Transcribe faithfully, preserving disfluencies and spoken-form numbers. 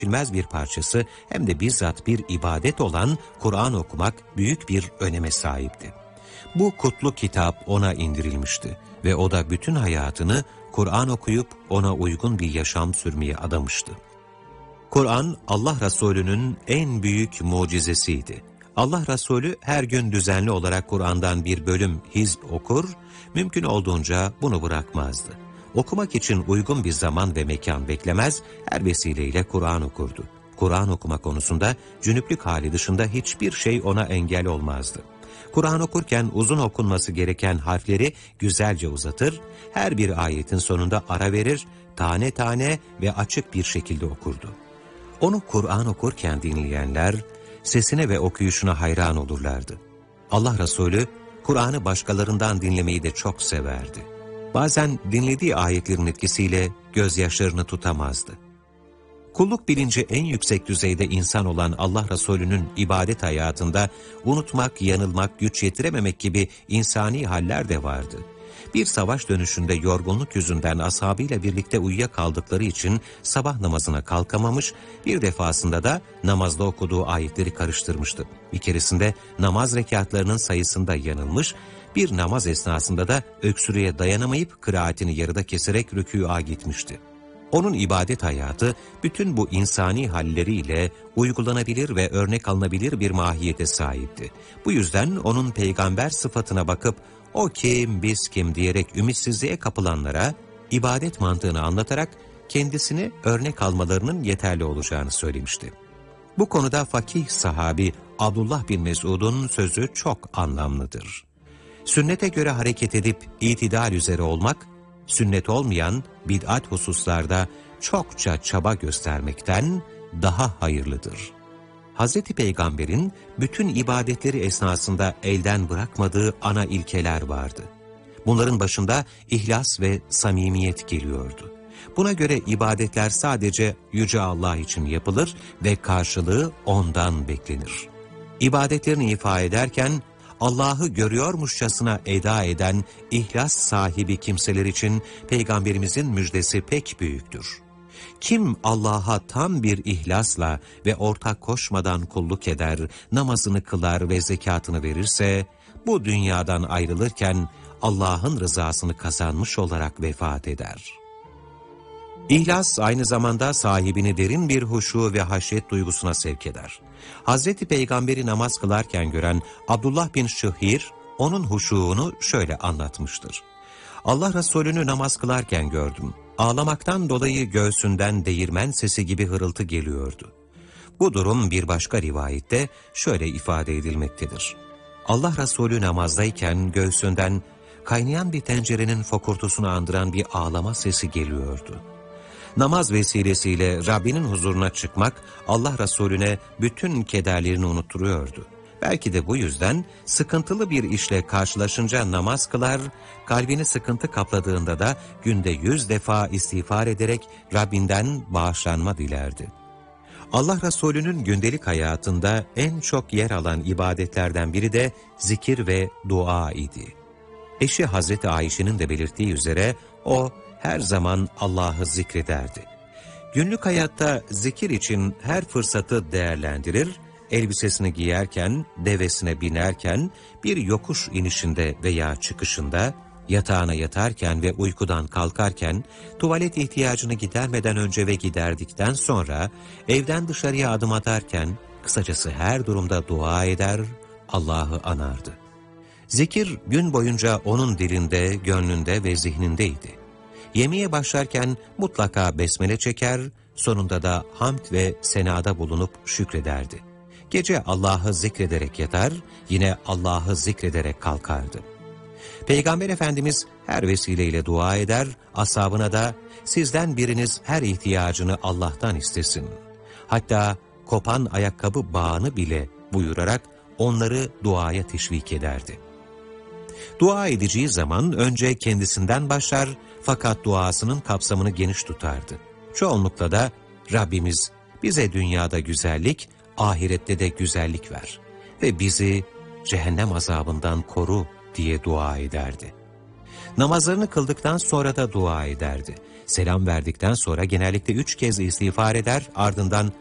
vazgeçilmez bir parçası hem de bizzat bir ibadet olan Kur'an okumak büyük bir öneme sahipti. Bu kutlu kitap ona indirilmişti ve o da bütün hayatını Kur'an okuyup ona uygun bir yaşam sürmeye adamıştı. Kur'an, Allah Resulü'nün en büyük mucizesiydi. Allah Resulü her gün düzenli olarak Kur'an'dan bir bölüm hizb okur, mümkün olduğunca bunu bırakmazdı. Okumak için uygun bir zaman ve mekan beklemez, her vesileyle Kur'an okurdu. Kur'an okuma konusunda cünüplük hali dışında hiçbir şey ona engel olmazdı. Kur'an okurken uzun okunması gereken harfleri güzelce uzatır, her bir ayetin sonunda ara verir, tane tane ve açık bir şekilde okurdu. Onu Kur'an okurken dinleyenler, sesine ve okuyuşuna hayran olurlardı. Allah Resulü, Kur'an'ı başkalarından dinlemeyi de çok severdi. Bazen dinlediği ayetlerin etkisiyle gözyaşlarını tutamazdı. Kulluk bilinci en yüksek düzeyde insan olan Allah Resulü'nün ibadet hayatında unutmak, yanılmak, güç yetirememek gibi insani haller de vardı. Bir savaş dönüşünde yorgunluk yüzünden ashabıyla birlikte uyuyakaldıkları için sabah namazına kalkamamış, bir defasında da namazda okuduğu ayetleri karıştırmıştı. Bir keresinde namaz rekatlarının sayısında yanılmış, bir namaz esnasında da öksürüğe dayanamayıp kıraatini yarıda keserek rükûa gitmişti. Onun ibadet hayatı bütün bu insani halleriyle uygulanabilir ve örnek alınabilir bir mahiyete sahipti. Bu yüzden onun peygamber sıfatına bakıp o kim biz kim diyerek ümitsizliğe kapılanlara ibadet mantığını anlatarak kendisini örnek almalarının yeterli olacağını söylemişti. Bu konuda fakih sahabi Abdullah bin Mesud'un sözü çok anlamlıdır. Sünnete göre hareket edip itidal üzere olmak, sünnet olmayan bid'at hususlarda çokça çaba göstermekten daha hayırlıdır. Hazreti Peygamber'in bütün ibadetleri esnasında elden bırakmadığı ana ilkeler vardı. Bunların başında ihlas ve samimiyet geliyordu. Buna göre ibadetler sadece Yüce Allah için yapılır ve karşılığı ondan beklenir. İbadetlerini ifa ederken Allah'ı görüyormuşçasına eda eden ihlas sahibi kimseler için Peygamberimizin müjdesi pek büyüktür. Kim Allah'a tam bir ihlasla ve ortak koşmadan kulluk eder, namazını kılar ve zekatını verirse, bu dünyadan ayrılırken Allah'ın rızasını kazanmış olarak vefat eder. İhlas aynı zamanda sahibini derin bir huşu ve haşyet duygusuna sevk eder. Hazreti Peygamber'i namaz kılarken gören Abdullah bin Şıhir, onun huşuğunu şöyle anlatmıştır. Allah Resulü'nü namaz kılarken gördüm. Ağlamaktan dolayı göğsünden değirmen sesi gibi hırıltı geliyordu. Bu durum bir başka rivayette şöyle ifade edilmektedir. Allah Resulü namazdayken göğsünden kaynayan bir tencerenin fokurtusunu andıran bir ağlama sesi geliyordu. Namaz vesilesiyle Rabbinin huzuruna çıkmak Allah Resulüne bütün kederlerini unutturuyordu. Belki de bu yüzden sıkıntılı bir işle karşılaşınca namaz kılar, kalbini sıkıntı kapladığında da günde yüz defa istiğfar ederek Rabbinden bağışlanma dilerdi. Allah Resulü'nün gündelik hayatında en çok yer alan ibadetlerden biri de zikir ve dua idi. Eşi Hazreti Ayşe'nin de belirttiği üzere o her zaman Allah'ı zikrederdi. Günlük hayatta zikir için her fırsatı değerlendirir, elbisesini giyerken, devesine binerken, bir yokuş inişinde veya çıkışında, yatağına yatarken ve uykudan kalkarken, tuvalet ihtiyacını gidermeden önce ve giderdikten sonra, evden dışarıya adım atarken, kısacası her durumda dua eder, Allah'ı anardı. Zikir gün boyunca onun dilinde, gönlünde ve zihnindeydi. Yemeğe başlarken mutlaka besmele çeker, sonunda da hamd ve senada bulunup şükrederdi. Gece Allah'ı zikrederek yatar, yine Allah'ı zikrederek kalkardı. Peygamber Efendimiz her vesileyle dua eder, ashabına da sizden biriniz her ihtiyacını Allah'tan istesin. Hatta kopan ayakkabı bağını bile buyurarak onları duaya teşvik ederdi. Dua edeceği zaman önce kendisinden başlar fakat duasının kapsamını geniş tutardı. Çoğunlukla da Rabbimiz bize dünyada güzellik, ahirette de güzellik ver ve bizi cehennem azabından koru diye dua ederdi. Namazlarını kıldıktan sonra da dua ederdi. Selam verdikten sonra genellikle üç kez istiğfar eder, ardından